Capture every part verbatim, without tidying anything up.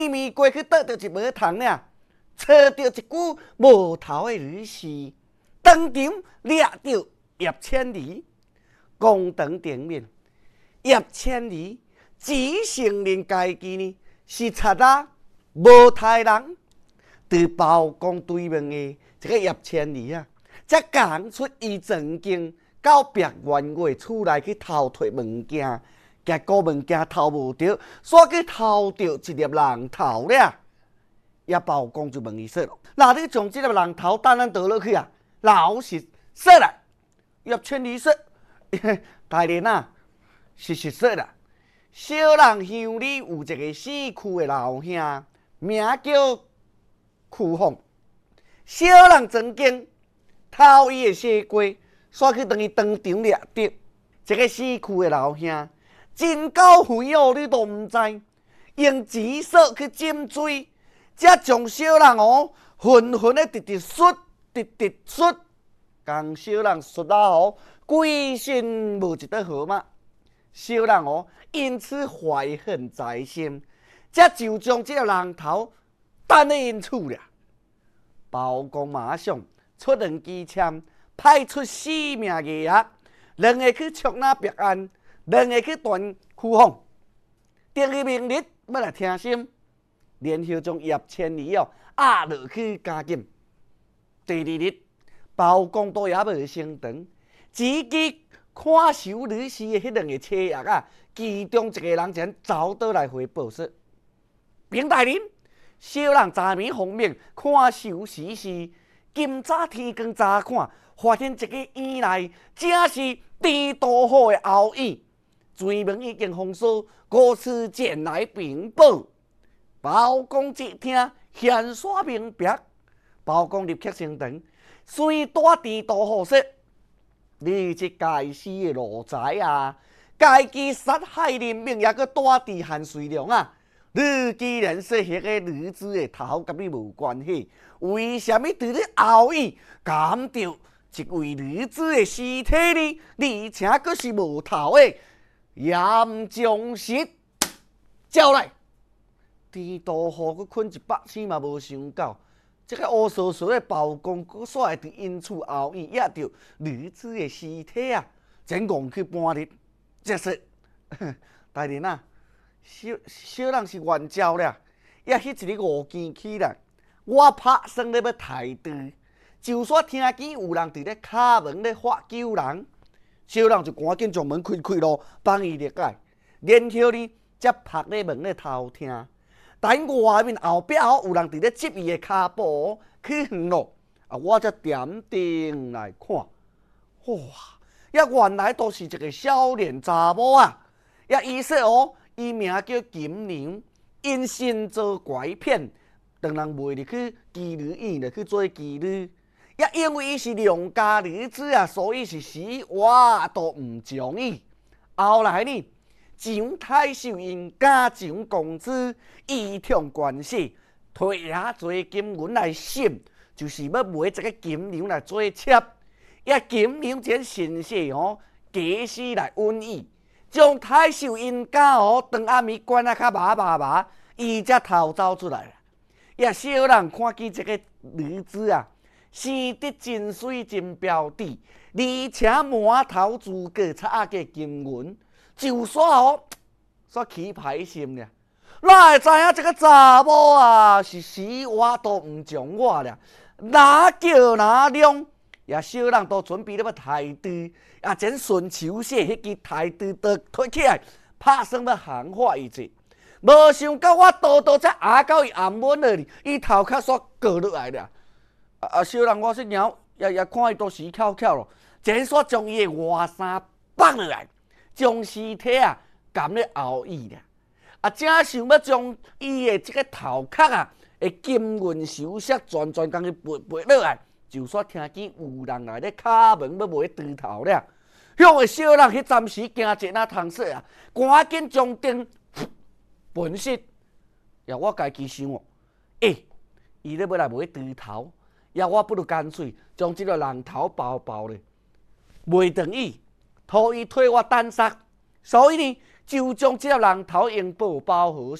暝过去倒着一毛虫呢，找到一具无头的女尸，当场掠到叶千里，公堂顶面，叶千里只承认家己呢是贼仔，无杀人。在包公对面的这个叶千里啊，才讲出伊曾经到别员外厝内去偷摕物件，结果物件偷无着，煞去偷着一粒人头了。叶包公就问伊说：“那你将这粒人头等咱倒落去啊？”老实说啦，叶千里说：“大人啊，是实说啦，小人乡里有一个死去的老兄，名叫屈凤。小人曾经偷伊的西瓜，煞去当伊当场掠得。这个死去的老兄真够肥哦，你都唔知，用钱索去浸水，才将小人哦混混的直直摔，直直摔，将小人摔到哦规身无一块好嘛。小人哦因此怀恨在心，才就将这个人头等在因厝了。包公马上出两支枪，派出四名衙役，两个去捉拿别案，两个去断屈凤。第二明日要来听审，然后将叶千里哦押落去监禁。第二日，包公都也无升堂，只记看守女尸的迄两个车役啊，其中一个人前走倒来回报说：“禀大人，小人昨暝奉命看守尸时，今早天光早看，发现一个院内正是地多好的后院，追门已经封锁，故此前来禀报。”包公一听，现刷明白。包公立刻升堂，随大地多好说：“你这该死的奴才啊！家己杀害人命，也搁大地含水量啊！你既然说迄个女子的头甲你无关系，为什么伫咧后院捡到一位女子的尸体呢？而且阁是无头的，严将实招来！地多好，阁困一百星嘛无想到。这个乌索索的包公，佫煞会伫因厝后院压着女子的尸体啊！真戆去半日，这说大人啊，小小人是冤招了，也迄一日五更起来，我拍算咧要抬队，就煞听见有人伫咧敲门咧发救人，小人就赶紧将门开开咯，帮伊入解，然后呢，才拍咧门咧偷听。等外面后壁哦，有人伫咧执伊的骹步去远咯，啊，我才点定来看，哇，呀，原来都是一个少年查某啊！呀，伊说哦，伊名叫金娘，因身遭拐骗，当人卖入去妓女院来去做妓女。呀，因为伊是良家女子啊，所以是死活都唔将伊。后来呢？蒋太守因家长公子依仗关系，推遐多金银来审，就是要买一个金娘来做妾。也金娘前神色哦，假死来允意，将太守因家哦，当暗暝关啊较麻麻麻，伊才逃走出来。也小人看见这个女子啊，生得真水真标致，而且满头珠个插个金银。就煞哦，煞起歹心了。哪会知影这个查某啊是死活都唔将我了？哪叫哪量？也小人都准备了要抬队，也真顺手写迄支抬队刀推起来，拍算要行化伊者。无想到我刀刀才压到伊暗门了，伊头壳煞割落来了。啊啊！小人我说鸟，也也看伊都死翘翘咯，真煞将伊的外衫绑落来。将尸体啊含咧后椅咧，啊，正想要将伊的这个头壳啊的金银首饰全全将伊拔拔落来，就煞听见有人来咧敲门要买猪头了。向个小人迄暂时惊一那通说啊，赶紧将灯分析。呀，我家己想哦，诶，伊咧要来买猪头，呀，我不如干脆将这个人头包包咧，卖等伊。予伊替我单杀，所以呢，就将这个人头用布包好势，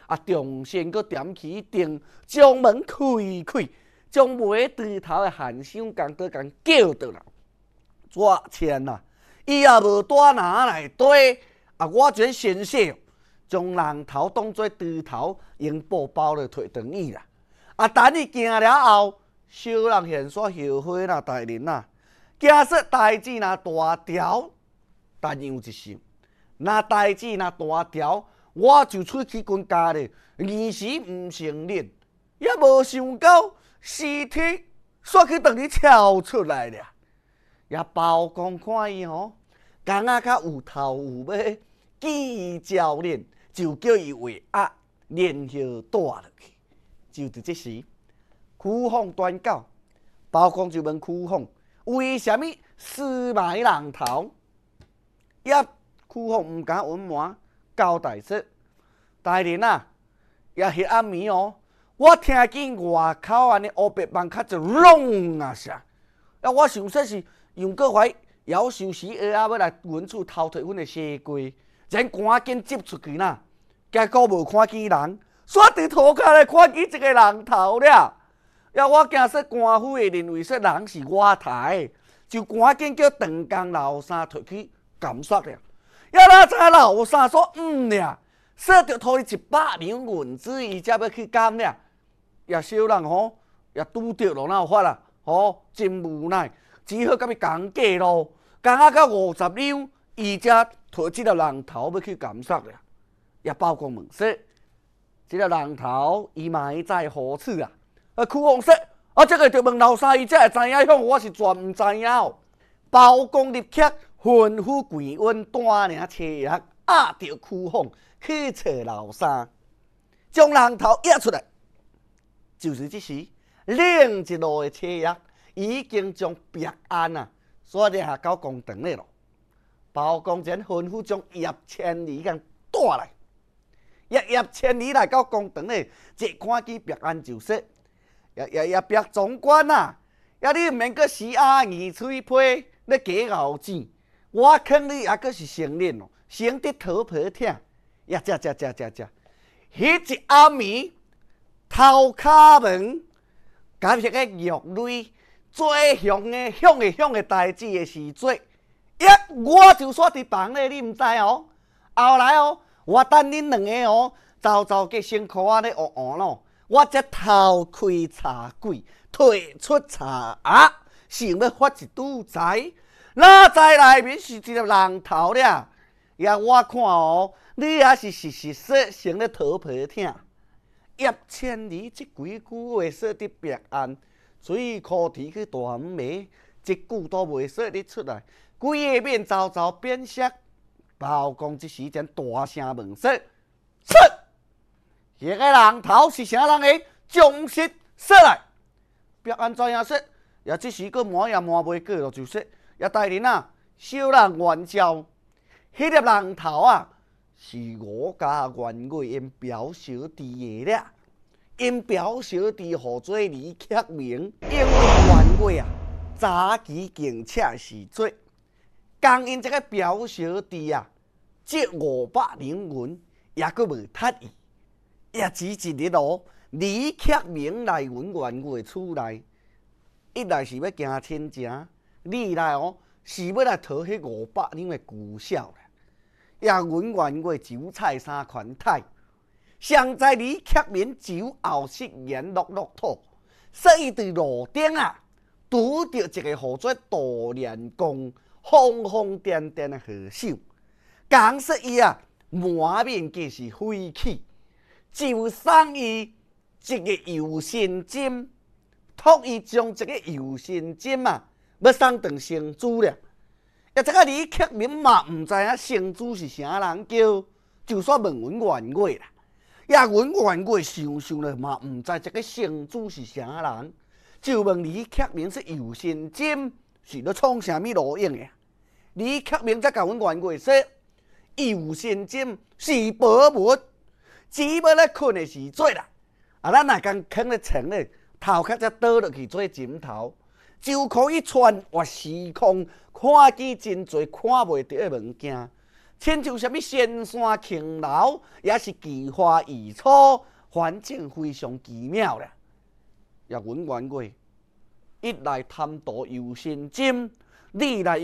啊，重新搁点起灯，将门开开，将买对头的韩相公都共叫倒来。我天啊！伊也无带拿来对啊！我全先说，将人头当作对头，用布包了摕转去啦。啊，等伊行了后，小人现煞后悔啦，大人啊！假设代志若大条，但样一想，若代志若大条，我就出去军家咧，二时毋成立，也无想到尸体煞去等你跳出来了。也包公看伊吼，讲啊较有头有尾，记教练就叫伊为压，连续带落去。就伫这时，屈凤端到，包公就问屈凤，为什么私埋人头？也屈凤毋敢隐瞒，交代说：大人啊，也迄暗暝哦，我听见外口安尼乌白网卡就拢啊啥，啊我想说是。杨国怀夭寿时下啊，要来阮厝偷摕阮的西瓜，然赶紧接出去啦。结果无看见人，煞伫涂骹来看见一个人头了。呀，我惊说官府会认为说人是我杀，就赶紧叫长工老三摕去监杀了。呀，哪知老三说唔了，说着拖伊一百两银子，伊才要去监了。呀，小人吼也拄着咯，哪有法啦？吼，真无奈。只好甲伊讲价咯，讲啊到五十两，伊才摕即个人头要去监杀了。也包公问说：即个人头伊埋在何处啊？啊，屈凤说：啊，这个就问老三，伊才会知影，向我是全毋知影哦。包公立刻吩咐贵温带领车役压着屈凤去找老三，将人头压出来。就是这时，另一路的车役。已经将白安啊锁掠下到公堂里咯。包公前吩咐将叶千里共带来，叶叶千里来到公堂里，一看见白安就说：叶叶叶白总管啊，呀你毋免阁死阿二嘴皮咧假熬钱，我看你也阁是成年咯，生得头皮疼。呀，这这这这这，迄一暗暝偷敲门，甲迄个玉蕊。最凶的、凶的、凶的代志的是做，一我就煞伫房内，你毋知哦。后来哦，我等恁两个哦，走走个身躯啊咧学学咯，我才偷开茶柜，退出茶盒，想要发一赌财，哪知内面是一个人头了。呀，我看哦，你也是实实说成咧头皮疼。叶千里这几句话说得白安。水裤提去大门暝，一句都袂说得出来，规个面糟糟变色。包公这时阵大声问说：“是，迄个人头是啥人个？将实说来。”白安怎样说？也这时个满也满袂过咯，就说：“也大人啊，小人冤招，迄粒人头啊，是我家冤家因表小弟的了。”因表小弟号做李克明，因为冤家啊，早期竟且是做，刚因这个表小弟啊，这五百两银也阁无脱伊，也只一日咯。李克明来阮冤家厝内，一来是要行亲情，二来哦是要来讨迄五百两的巨痟啦。也阮冤家酒菜三款太。上在李克明酒后失言落落土，所以伫路顶啊，拄着一个号做杜连公疯疯癫癫的和尚，讲说伊啊满面皆是晦气，就送伊一个油心针，托伊将这个油心针啊要送当成主了。呀，这个李克明嘛毋知影成主是啥人叫，就煞问阮冤家啦。也阮冤家想想咧嘛，毋知这个成主是啥人，就问李克明说油心针是咧创啥物路用的？李克明则甲阮冤家说，油心针是宝物，只要咧困的时做啦，啊，咱若共囥咧床咧，头壳才倒落去做枕头，就可以穿越时空，看见真侪看袂到的物件。 亲像什么仙山琼楼，也是奇花异草，环境非常奇妙啦。也阮愿过，一来贪图游仙针，二来